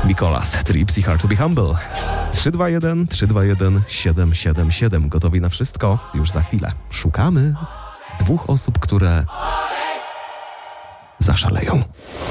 Nicolas Trips i Hard to be Humble. 321 321 777. Gotowi na wszystko? Już za chwilę. Szukamy 2 osób, które zaszaleją.